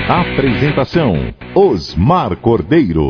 Apresentação: Osmar Cordeiro.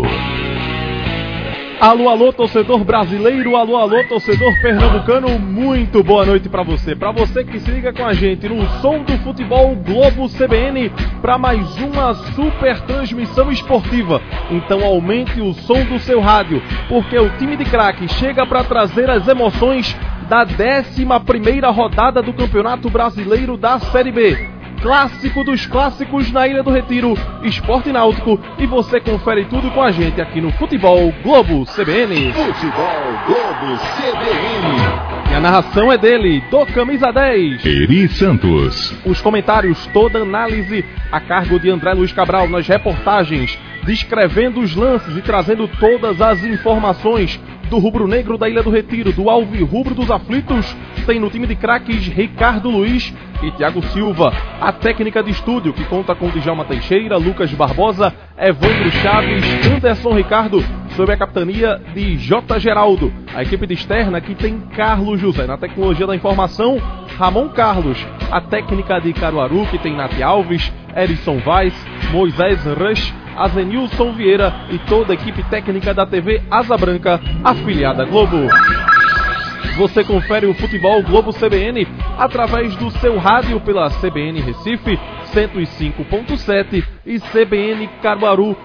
Alô, alô, torcedor brasileiro, alô, alô, torcedor pernambucano, muito boa noite pra você que se liga com a gente no Som do Futebol Globo CBN para mais uma super transmissão esportiva. Então aumente o som do seu rádio, porque o time de craque chega para trazer as emoções da 11ª rodada do Campeonato Brasileiro da Série B. Clássico dos clássicos na Ilha do Retiro, Esporte Náutico, e você confere tudo com a gente aqui no Futebol Globo CBN. Futebol Globo CBN. E a narração é dele, do Camisa 10, Eri Santos. Os comentários, toda análise a cargo de André Luiz Cabral nas reportagens, descrevendo os lances e trazendo todas as informações do rubro-negro da Ilha do Retiro, do alvirrubro dos aflitos. Tem no time de craques Ricardo Luiz e Thiago Silva. A técnica de estúdio, que conta com Djalma Teixeira, Lucas Barbosa, Evandro Chaves, Anderson Ricardo, sob a capitania de J. Geraldo. A equipe de externa, que tem Carlos José. Na tecnologia da informação, Ramon Carlos. A técnica de Caruaru, que tem Nath Alves, Erison Vaz, Moisés Rush, Azenilson Vieira e toda a equipe técnica da TV Asa Branca, afiliada à Globo. Você confere o Futebol Globo CBN através do seu rádio pela CBN Recife 105.7 e CBN Caruaru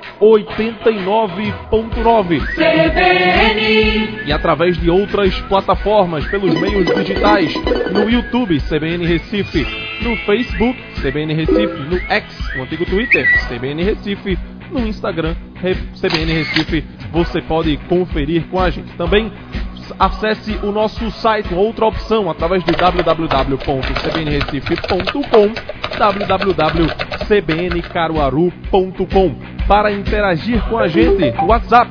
89.9. CBN! E através de outras plataformas pelos meios digitais, no YouTube CBN Recife, no Facebook CBN Recife, no X, o antigo Twitter CBN Recife, no Instagram CBN Recife. Você pode conferir com a gente. Também acesse o nosso site, outra opção, através de www.cbnrecife.com, www.cbncaruaru.com. Para interagir com a gente, WhatsApp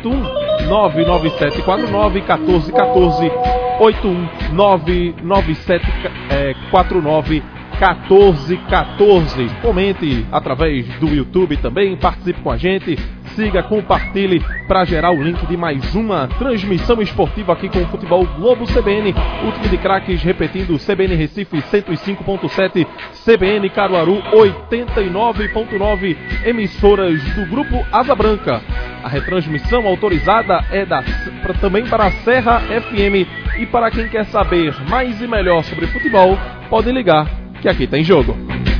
81997491414, 81997491414. Comente através do YouTube também, participe com a gente, siga, compartilhe para gerar o link de mais uma transmissão esportiva aqui com o Futebol Globo CBN. O time de craques repetindo: CBN Recife 105.7, CBN Caruaru 89.9, emissoras do Grupo Asa Branca. A retransmissão autorizada é também para a Serra FM. E para quem quer saber mais e melhor sobre futebol, pode ligar, que aqui tem jogo.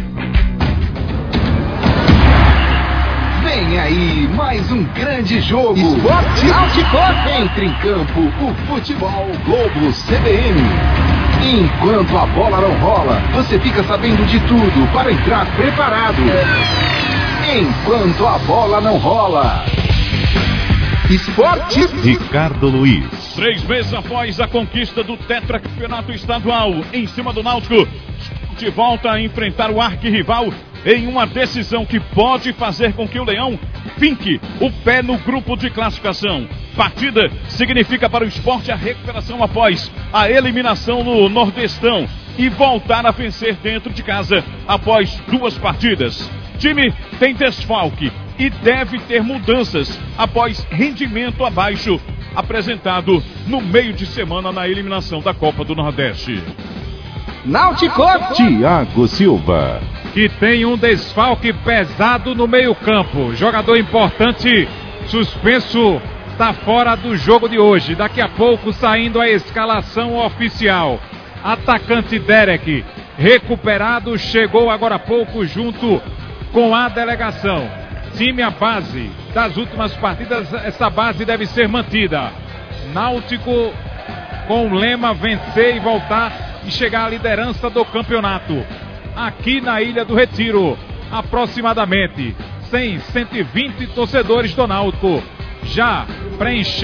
Vem aí mais um grande jogo. Esporte Náutico. Entra em campo o Futebol Globo CBN. Enquanto a bola não rola, você fica sabendo de tudo para entrar preparado. Enquanto a bola não rola. Esporte. Ricardo Luiz. 3 meses após a conquista do tetracampeonato estadual em cima do Náutico, de volta a enfrentar o arquirrival em uma decisão que pode fazer com que o Leão finque o pé no grupo de classificação. Partida significa para o Sport a recuperação após a eliminação no Nordestão e voltar a vencer dentro de casa após 2 partidas. Time tem desfalque e deve ter mudanças após rendimento abaixo apresentado no meio de semana na eliminação da Copa do Nordeste. Náutico. Thiago Silva, que tem um desfalque pesado no meio-campo. Jogador importante suspenso, está fora do jogo de hoje. Daqui a pouco saindo a escalação oficial. Atacante Derek, recuperado, chegou agora há pouco junto com a delegação. Time à base das últimas partidas, essa base deve ser mantida. Náutico com o lema vencer e voltar e chegar à liderança do campeonato. Aqui na Ilha do Retiro, aproximadamente 120 torcedores do Náutico já preencheram